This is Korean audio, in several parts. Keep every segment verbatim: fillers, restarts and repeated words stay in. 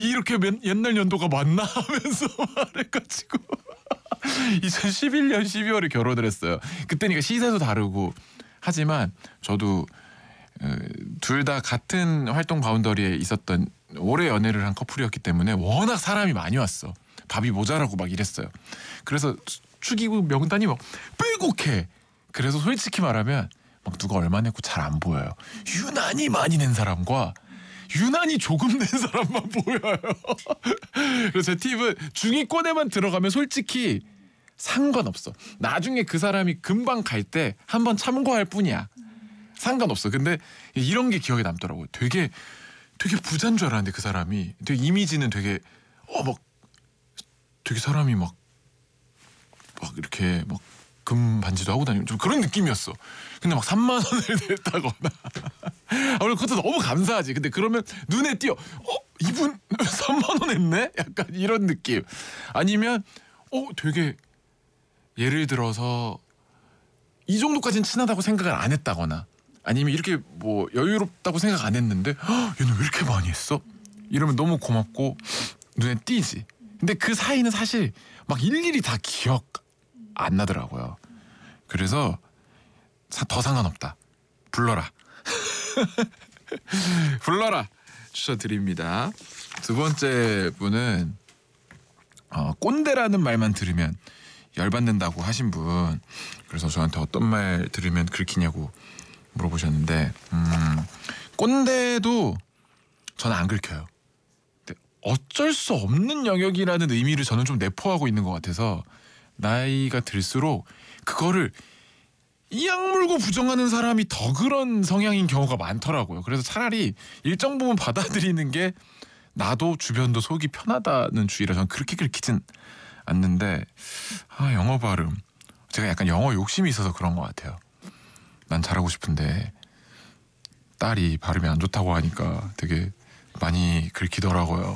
이렇게 맨, 옛날 연도가 맞나 하면서 말해가지고 이천십일 년 십이월에 결혼을 했어요. 그때니까 시세도 다르고 하지만 저도 어, 둘 다 같은 활동 바운더리에 있었던 오래 연애를 한 커플이었기 때문에 워낙 사람이 많이 왔어. 밥이 모자라고 막 이랬어요. 그래서 축의금 명단이 막 빼곡해. 그래서 솔직히 말하면 막 누가 얼마 냈고 잘 안 보여요. 유난히 많이 낸 사람과 유난히 조금 낸 사람만 보여요. 그래서 제 팁은 중위권에만 들어가면 솔직히 상관없어. 나중에 그 사람이 금방 갈 때 한번 참고할 뿐이야. 상관없어. 근데 이런 게 기억에 남더라고요. 되게 되게 부자인 줄 알았는데 그 사람이 되게 이미지는 되게 어 막 되게 사람이 막 막 이렇게 막 금 반지도 하고 다니는 좀 그런 느낌이었어. 근데 막 삼만 원을 냈다거나. 아, 물론 그것도 너무 감사하지. 근데 그러면 눈에 띄어. 어 이분 삼만 원 했네? 약간 이런 느낌. 아니면 어 되게 예를 들어서 이 정도까지는 친하다고 생각을 안 했다거나 아니면 이렇게 뭐 여유롭다고 생각 안 했는데 얘는 왜 이렇게 많이 했어? 이러면 너무 고맙고 눈에 띄지. 근데 그 사이는 사실 막 일일이 다 기억 안 나더라고요. 그래서 사, 더 상관없다. 불러라. 불러라. 추천드립니다. 두 번째 분은 어, 꼰대라는 말만 들으면 열받는다고 하신 분. 그래서 저한테 어떤 말 들으면 긁히냐고 물어보셨는데 음, 꼰대도 저는 안 긁혀요. 근데 어쩔 수 없는 영역이라는 의미를 저는 좀 내포하고 있는 것 같아서 나이가 들수록 그거를 이악물고 부정하는 사람이 더 그런 성향인 경우가 많더라고요. 그래서 차라리 일정 부분 받아들이는 게 나도 주변도 속이 편하다는 주의라 저는 그렇게 긁히진 않는데 아 영어 발음 제가 약간 영어 욕심이 있어서 그런 것 같아요. 난 잘하고 싶은데 딸이 발음이 안 좋다고 하니까 되게 많이 긁히더라고요.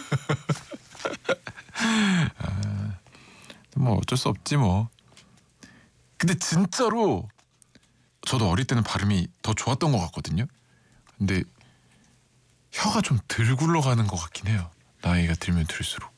아, 뭐 어쩔 수 없지 뭐. 근데 진짜로 저도 어릴 때는 발음이 더 좋았던 것 같거든요. 근데 혀가 좀 덜 굴러가는 것 같긴 해요. 나이가 들면 들수록.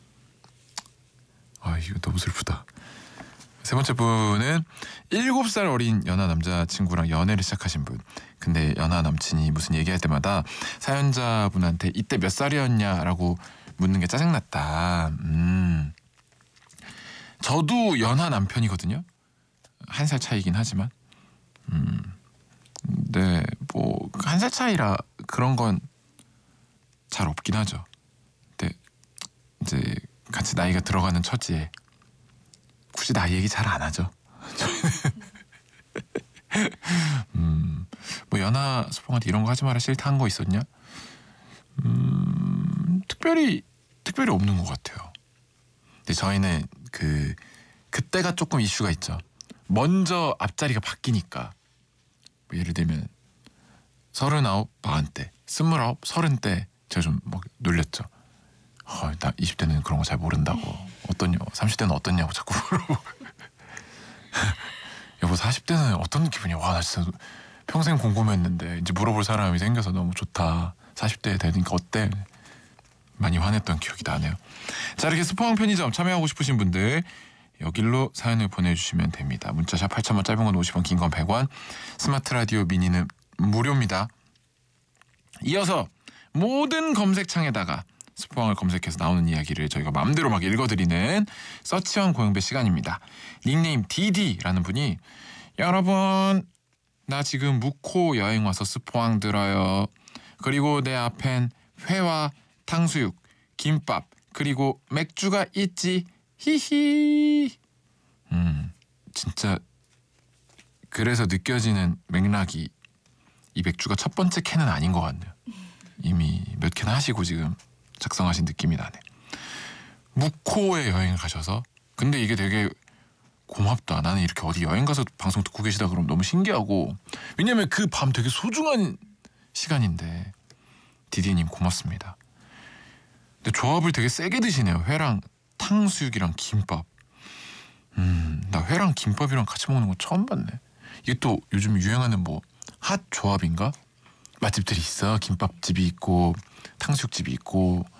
아 이거 너무 슬프다. 세 번째 분은 일곱 살 어린 연하 남자친구랑 연애를 시작하신 분. 근데 연하 남친이 무슨 얘기할 때마다 사연자분한테 이때 몇 살이었냐라고 묻는 게 짜증났다. 음. 저도 연하 남편이거든요. 한 살 차이긴 하지만. 음. 네, 뭐 한 살 차이라 그런 건 잘 없긴 하죠. 근데 이제 같이 나이가 들어가는 처지에 굳이 나이 얘기 잘 안 하죠. 음, 뭐 연하 스포한테 이런 거 하지 마라 싫다 한 거 있었냐? 음, 특별히 특별히 없는 것 같아요. 근데 저희는 그 그때가 조금 이슈가 있죠. 먼저 앞자리가 바뀌니까 뭐 예를 들면 서른아홉, 마흔 때, 스물아홉, 서른 때 제가 좀 막 놀렸죠. 어, 나 이십 대는 그런 거 잘 모른다고. 어떠냐, 삼십 대는 어떠냐고 자꾸 물어보고. 여보 사십 대는 어떤 기분이야? 와 나 진짜 평생 궁금했는데 이제 물어볼 사람이 생겨서 너무 좋다. 사십 대 되니까 어때? 많이 화냈던 기억이 나네요. 자 이렇게 스포왕 편의점 참여하고 싶으신 분들 여길로 사연을 보내주시면 됩니다. 문자샵 팔천 원 짧은 건 오십 원 긴 건 백 원 스마트 라디오 미니는 무료입니다. 이어서 모든 검색창에다가 스포왕을 검색해서 나오는 이야기를 저희가 마음대로 막 읽어드리는 서치왕 고영배 시간입니다. 닉네임 디디라는 분이 여러분 나 지금 묵호 여행 와서 스포왕 들어요. 그리고 내 앞엔 회와 탕수육, 김밥 그리고 맥주가 있지 히히. 음 진짜 그래서 느껴지는 맥락이 이 맥주가 첫 번째 캔은 아닌 것 같네요. 이미 몇 캔 하시고 지금 작성하신 느낌이 나네. 묵호에 여행을 가셔서 근데 이게 되게 고맙다. 나는 이렇게 어디 여행 가서 방송 듣고 계시다 그러면 너무 신기하고 왜냐면 그 밤 되게 소중한 시간인데 디디님 고맙습니다. 근데 조합을 되게 세게 드시네요. 회랑 탕수육이랑 김밥. 음, 나 회랑 김밥이랑 같이 먹는 거 처음 봤네. 이게 또 요즘 유행하는 뭐 핫 조합인가? 맛집들이 있어. 김밥집이 있고 탕수육집이 있고